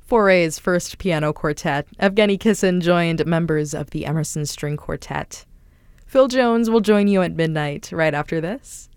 Foray's first piano quartet, Evgeny Kissin joined members of the Emerson String Quartet. Phil Jones will join you at midnight right after this.